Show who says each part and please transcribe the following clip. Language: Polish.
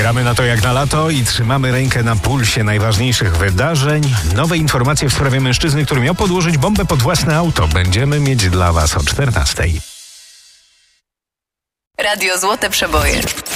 Speaker 1: Gramy na to jak na lato i trzymamy rękę na pulsie najważniejszych wydarzeń. Nowe informacje w sprawie mężczyzny, który miał podłożyć bombę pod własne auto. Będziemy mieć dla Was o 14:00.
Speaker 2: Radio Złote Przeboje.